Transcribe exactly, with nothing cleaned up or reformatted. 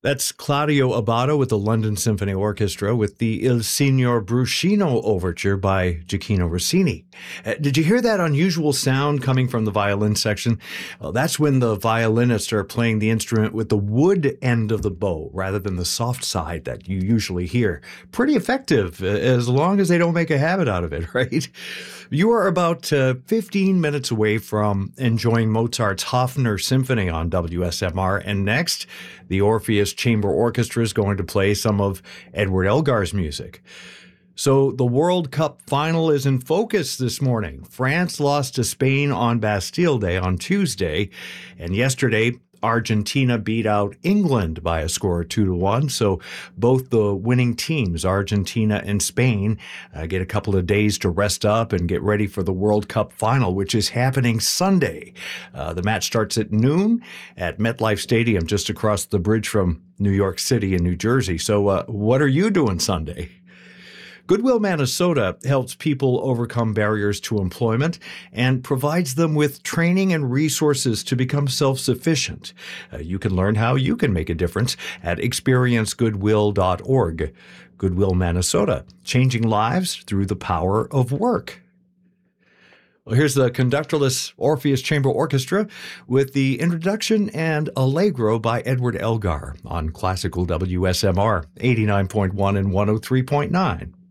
That's Claudio Abbado with the London Symphony Orchestra with the Il Signor Bruscino Overture by Gioachino Rossini. Uh, did you hear that unusual sound coming from the violin section? Well, that's when the violinists are playing the instrument with the wood end of the bow rather than the soft side that you usually hear. Pretty effective, uh, as long as they don't make a habit out of it, right? You are about uh, fifteen minutes away from enjoying Mozart's Hofner Symphony on W S M R, and next, the Orpheus Chamber Orchestra is going to play some of Edward Elgar's music. So the World Cup final is in focus this morning. France lost to Spain on Bastille Day on Tuesday, and yesterday Argentina beat out England by a score of two to one. So both the winning teams, Argentina and Spain, uh, get a couple of days to rest up and get ready for the World Cup final, which is happening Sunday. Uh, the match starts at noon at MetLife Stadium, just across the bridge from New York City in New Jersey. So uh, what are you doing Sunday? Goodwill Manitoba helps people overcome barriers to employment and provides them with training and resources to become self-sufficient. Uh, you can learn how you can make a difference at experience goodwill dot org. Goodwill Manitoba, changing lives through the power of work. Well, here's the conductorless Orpheus Chamber Orchestra with the introduction and Allegro by Edward Elgar on Classical W S M R eighty-nine point one and one oh three point nine.